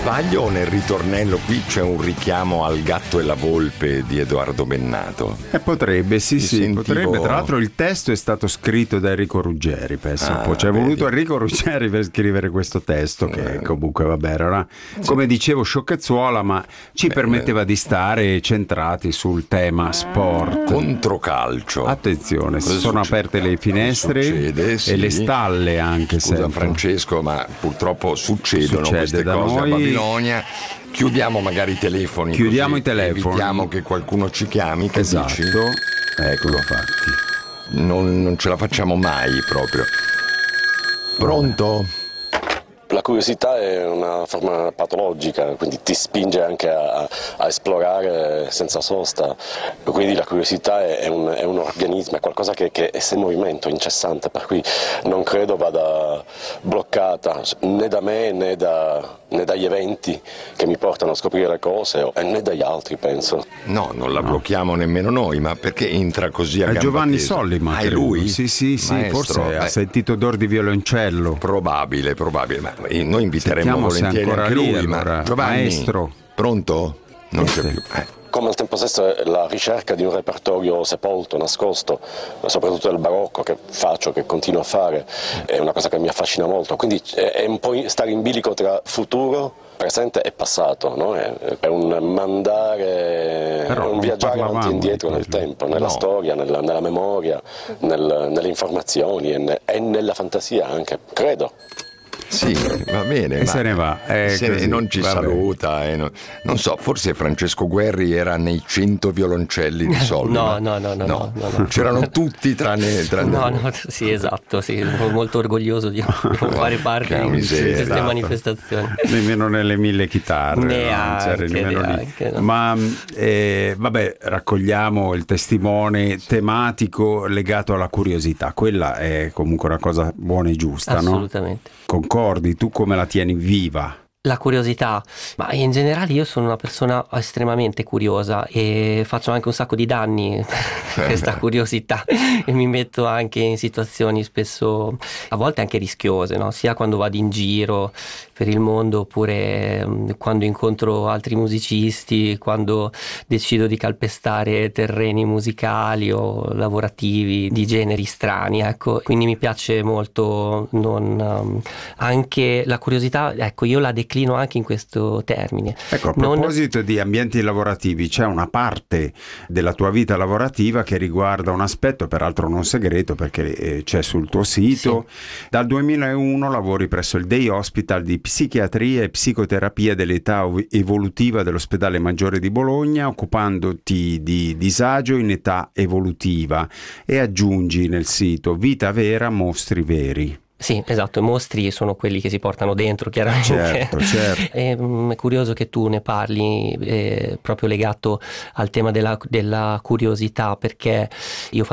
Sbaglio o nel ritornello qui c'è un richiamo al Gatto e la Volpe di Edoardo Bennato? Potrebbe, sì, sentivo... potrebbe. Tra l'altro il testo è stato scritto da Enrico Ruggeri, penso un po'. Ci è voluto Enrico Ruggeri per scrivere questo testo, che comunque vabbè era, come dicevo, sciocchezzuola, ma ci permetteva di stare centrati sul tema sport. Controcalcio. Attenzione, si sono aperte le finestre e le stalle anche. Scusa Francesco, ma purtroppo succedono queste da cose noi. A Babilonia. Chiudiamo magari i telefoni. Chiudiamo i telefoni. Evitiamo che qualcuno ci chiami. Che esatto. dici? Eccolo fatti. Non ce la facciamo mai proprio. Pronto? La curiosità è una forma patologica, quindi ti spinge anche a esplorare senza sosta, quindi la curiosità è un organismo, è qualcosa che è in movimento, incessante, per cui non credo vada bloccata né da me né dagli eventi che mi portano a scoprire le cose né dagli altri, penso. No, non la blocchiamo nemmeno noi, ma perché entra così a gamba Giovanni tesa? Sollima, è lui? Sì, Maestro, forse ha sentito odor di violoncello. Probabile, ma noi inviteremmo Sentiamo volentieri ancora anche lì, lui, allora. ma Giovanni, Maestro, pronto? Non c'è più. Come al tempo stesso la ricerca di un repertorio sepolto, nascosto, soprattutto del barocco, che faccio, che continuo a fare, è una cosa che mi affascina molto, quindi è un po' stare in bilico tra futuro, presente e passato, no? È un mandare, però un viaggiare avanti e indietro nel tempo, nella storia, nella memoria, nelle informazioni e nella fantasia anche, credo. Sì, va bene. E se ne va. Non ci saluta. Non so, forse Francesco Guerri era nei 100 violoncelli di Sollima. No. C'erano tutti tranne No, sì, esatto, sì, sono molto orgoglioso di fare parte di queste manifestazioni. Nemmeno nelle 1000 chitarre. Neanche. No. Ma vabbè, raccogliamo il testimone tematico legato alla curiosità. Quella è comunque una cosa buona e giusta, assolutamente. No? Concordi? Tu come la tieni viva? La curiosità, ma in generale io sono una persona estremamente curiosa e faccio anche un sacco di danni questa curiosità e mi metto anche in situazioni spesso a volte anche rischiose, no? Sia quando vado in giro per il mondo oppure quando incontro altri musicisti, quando decido di calpestare terreni musicali o lavorativi di generi strani, ecco. Quindi mi piace molto anche la curiosità, ecco, io la declino anche in questo termine. Ecco, a proposito di ambienti lavorativi, c'è una parte della tua vita lavorativa che riguarda un aspetto, peraltro non segreto perché c'è sul tuo sito. Sì. Dal 2001 lavori presso il Day Hospital di Psichiatria e Psicoterapia dell'età evolutiva dell'Ospedale Maggiore di Bologna, occupandoti di disagio in età evolutiva, e aggiungi nel sito vita vera, mostri veri. Sì, esatto, i mostri sono quelli che si portano dentro, chiaramente. Certo. È curioso che tu ne parli proprio legato al tema della curiosità, perché io